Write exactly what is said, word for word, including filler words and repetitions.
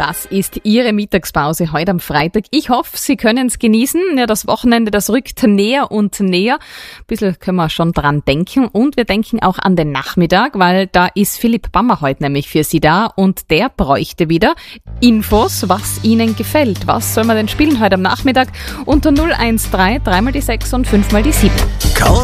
Das ist Ihre Mittagspause heute am Freitag. Ich hoffe, Sie können es genießen. Ja, das Wochenende, das rückt näher und näher. Ein bisschen können wir schon dran denken. Und wir denken auch an den Nachmittag, weil da ist Philipp Bammer heute nämlich für Sie da. Und der bräuchte wieder Infos, was Ihnen gefällt. Was soll man denn spielen heute am Nachmittag? Unter null eins drei, drei mal die sechs und fünf mal die sieben.